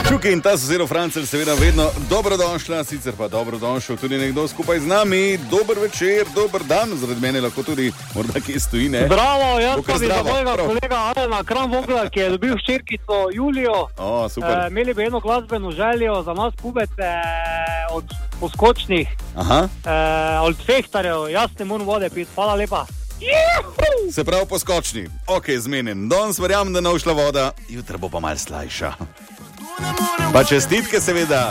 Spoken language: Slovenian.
Čuki in ta sosedov Francelj seveda vedno dobrodošla, sicer pa dobrodošel tudi nekdo skupaj z nami. Dober večer, dober dan, zaradi mene lahko tudi morda kje stoji, ne? Zdravo, jaz pa bi za mojega kolega Alena Kramvogla, ki je dobil hčerkico Julijo. Super. Imeli bi eno glasbeno željo za nas pubece od poskočnih, od fehtarjev, jaz ne moram vode piti, hvala lepa. Se pravi poskočni, ok, zmenim. Danes verjamem, da ne bo šla voda, jutra bo pa malo slajša. Pa čestitke seveda.